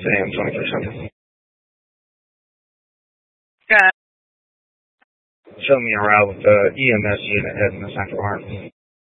AM 24/7. Got Show me a route with the EMS unit heading to Central Army.